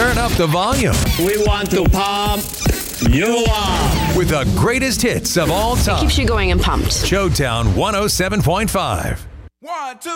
turn up the volume. We want to pump you up with the greatest hits of all time. Keeps you going and pumped. Showtown 107.5. 1, 2.